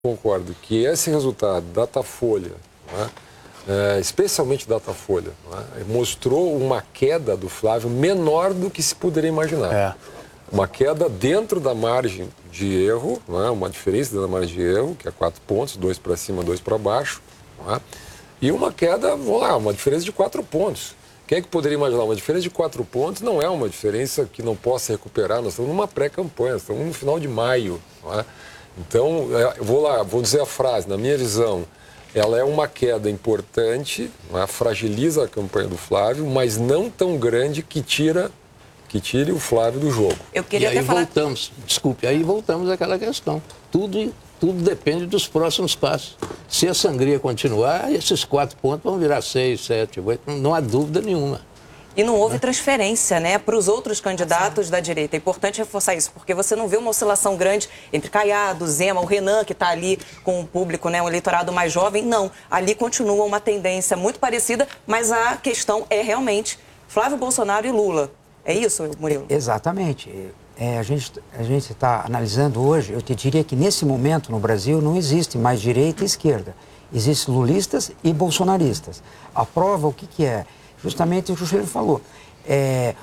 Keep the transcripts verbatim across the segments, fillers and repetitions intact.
concordo que esse resultado, Datafolha, né, é, especialmente Datafolha, né, mostrou uma queda do Flávio menor do que se poderia imaginar. É. Uma queda dentro da margem de erro, né, uma diferença dentro da margem de erro, que é quatro pontos, dois para cima, dois para baixo, né, e uma queda, vamos lá, uma diferença de quatro pontos. Quem é que poderia imaginar? Uma diferença de quatro pontos não é uma diferença que não possa recuperar. Nós estamos numa pré-campanha, estamos no final de maio. Não é? Então, eu vou lá, vou dizer a frase, na minha visão, ela é uma queda importante, não é? Fragiliza a campanha do Flávio, mas não tão grande que tira, que tire o Flávio do jogo. Eu queria e aí até falar... voltamos, desculpe, aí voltamos àquela questão. Tudo, tudo depende dos próximos passos. Se a sangria continuar, esses quatro pontos vão virar seis, sete, oito, não há dúvida nenhuma. E não houve transferência, né, para os outros candidatos da direita. É importante reforçar isso, porque você não vê uma oscilação grande entre Caiado, Zema, o Renan, que está ali com o público, né, um eleitorado mais jovem. Não, ali continua uma tendência muito parecida, mas a questão é realmente Flávio Bolsonaro e Lula. É isso, Murilo? Exatamente. É, a gente a gente está analisando hoje, eu te diria que nesse momento no Brasil não existe mais direita e esquerda. Existem lulistas e bolsonaristas. A prova, o que, que é? Justamente o que o Juscelino falou. É,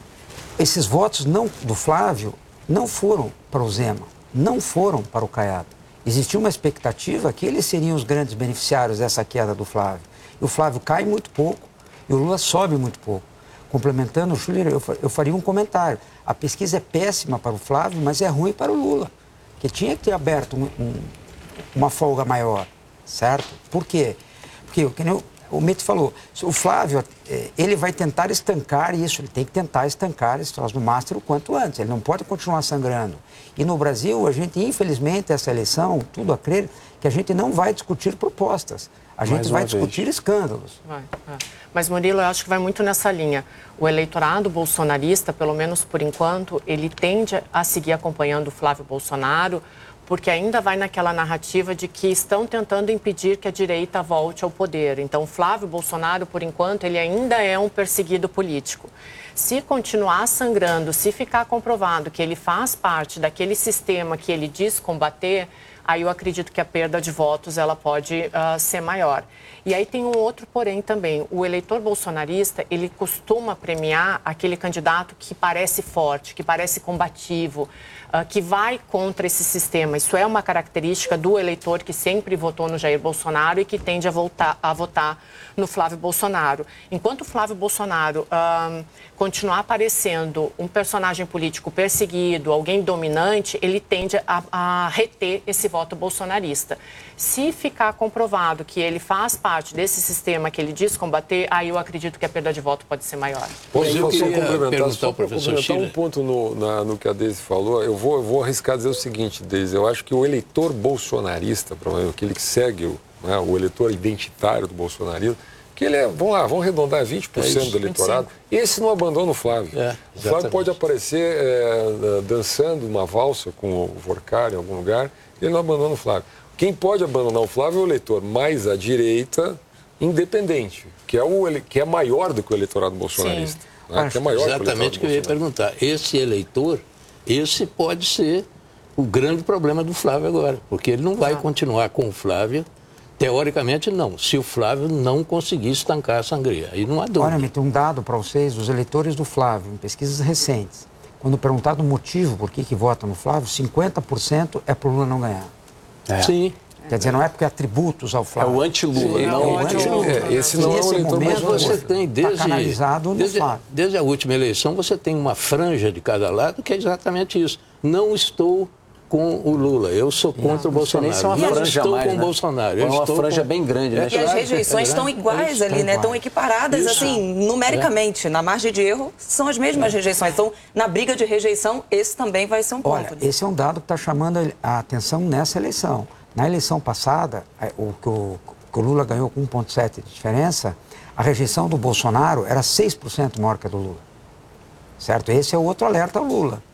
esses votos não, do Flávio não foram para o Zema, não foram para o Caiado. Existia uma expectativa que eles seriam os grandes beneficiários dessa queda do Flávio. E o Flávio cai muito pouco e o Lula sobe muito pouco. Complementando o Juscelino, eu, eu faria um comentário. A pesquisa é péssima para o Flávio, mas é ruim para o Lula. Que tinha que ter aberto um, um, uma folga maior, certo? Por quê? Porque, que nem o, o Mito falou, o Flávio, ele vai tentar estancar isso, ele tem que tentar estancar esse troço do Master o quanto antes, ele não pode continuar sangrando. E no Brasil, a gente, infelizmente, essa eleição, tudo a crer, que a gente não vai discutir propostas, a gente vai discutir escândalos. Vai, é. Mas, Murilo, eu acho que vai muito nessa linha. O eleitorado bolsonarista, pelo menos por enquanto, ele tende a seguir acompanhando o Flávio Bolsonaro, porque ainda vai naquela narrativa de que estão tentando impedir que a direita volte ao poder. Então, Flávio Bolsonaro, por enquanto, ele ainda é um perseguido político. Se continuar sangrando, se ficar comprovado que ele faz parte daquele sistema que ele diz combater, aí eu acredito que a perda de votos ela pode uh, ser maior. E aí tem um outro porém também. O eleitor bolsonarista, ele costuma premiar aquele candidato que parece forte, que parece combativo, uh, que vai contra esse sistema. Isso é uma característica do eleitor que sempre votou no Jair Bolsonaro e que tende a, voltar, a votar no Flávio Bolsonaro. Enquanto o Flávio Bolsonaro uh, continuar aparecendo um personagem político perseguido, alguém dominante, ele tende a, a reter esse voto bolsonarista. Se ficar comprovado que ele faz parte desse sistema que ele diz combater, aí eu acredito que a perda de voto pode ser maior. Pois eu queria complementar, só para professor complementar um ponto no, na, no que a Deise falou, eu vou, eu vou arriscar dizer o seguinte, Deise, eu acho que o eleitor bolsonarista, aquele que segue o, né, o eleitor identitário do bolsonarismo, que ele é, vamos lá, vamos arredondar vinte por cento é isso, do eleitorado, vinte e cinco por cento. Esse não abandona o Flávio. É, o Flávio pode aparecer é, dançando uma valsa com o Vorcar em algum lugar, ele não abandona o Flávio. Quem pode abandonar o Flávio é o eleitor mais à direita, independente, que é, o, que é maior do que o eleitorado bolsonarista. Né? Que é maior exatamente o que eu ia perguntar. Esse eleitor, esse pode ser o grande problema do Flávio agora, porque ele não vai continuar com o Flávio. Teoricamente, não. Se o Flávio não conseguir estancar a sangria, aí não há dúvida. Olha, me tem um dado para vocês, os eleitores do Flávio, em pesquisas recentes, quando perguntado o motivo por que, que votam no Flávio, cinquenta por cento é para o Lula não ganhar. É. Sim. Quer dizer, não é porque atributos ao Flávio. É o anti-Lula. Não, é o anti-Lula. É, esse não é o eleitor mais você tem desde, tá canalizado no desde, Flávio. desde a última eleição, você tem uma franja de cada lado que é exatamente isso. Não estou com o Lula, eu sou contra não, o Bolsonaro. Isso é uma não franja estou mais, com o né? Bolsonaro. É uma estou franja com... bem grande, né? E as rejeições estão iguais ali, né? Estão equiparadas, isso. assim, numericamente. Na margem de erro, são as mesmas é. rejeições. Então, na briga de rejeição, esse também vai ser um ponto. Olha, esse é um dado que está chamando a atenção nessa eleição. Na eleição passada, o que o, que o Lula ganhou com um vírgula sete de diferença, a rejeição do Bolsonaro era seis por cento maior que a do Lula. Certo? Esse é o outro alerta ao Lula.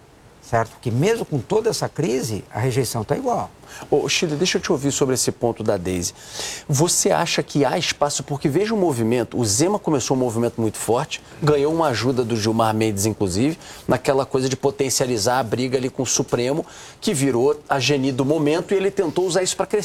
certo? Porque mesmo com toda essa crise, a rejeição está igual. Ô, Chile, deixa eu te ouvir sobre esse ponto da Deise. Você acha que há espaço, porque veja o movimento, o Zema começou um movimento muito forte, ganhou uma ajuda do Gilmar Mendes, inclusive, naquela coisa de potencializar a briga ali com o Supremo, que virou a geni do momento, e ele tentou usar isso para crescer.